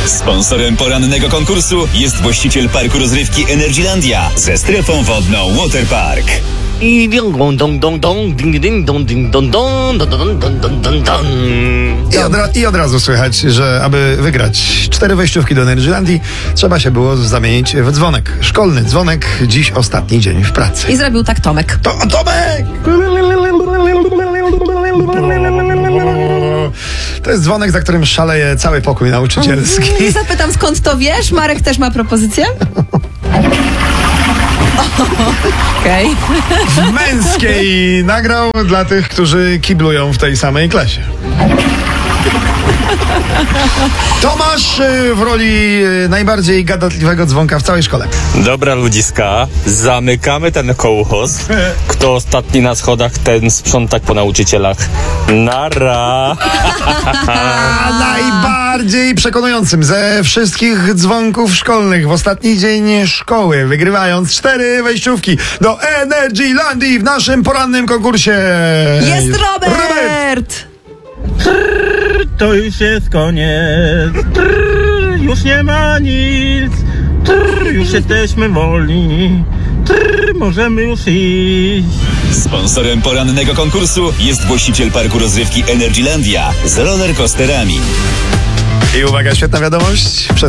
Sponsorem porannego konkursu jest właściciel parku rozrywki Energylandia ze strefą wodną Waterpark. I ding dong dong dong ding ding dong ding dong dong dong dong dong dong dong. I od razu słychać, że aby wygrać 4 wejściówki do Energylandii, trzeba się było zamienić w dzwonek. Szkolny dzwonek, dziś ostatni dzień w pracy. I zrobił tak Tomek. Tomek! To jest dzwonek, za którym szaleje cały pokój nauczycielski. Zapytam, skąd to wiesz? Marek też ma propozycję? Okej. W męskiej nagrał dla tych, którzy kiblują w tej samej klasie. Tomasz w roli najbardziej gadatliwego dzwonka w całej szkole. Dobra ludziska, zamykamy ten kołchoz. Kto ostatni na schodach, ten sprzątać po nauczycielach. Nara! A najbardziej przekonującym ze wszystkich dzwonków szkolnych w ostatni dzień szkoły, wygrywając 4 wejściówki do Energylandii w naszym porannym konkursie. Jest Robert! To już jest koniec. Już nie ma nic. Już jesteśmy wolni. Możemy już iść. Sponsorem porannego konkursu jest właściciel parku rozrywki Energylandia z rollercoasterami. I uwaga, świetna wiadomość.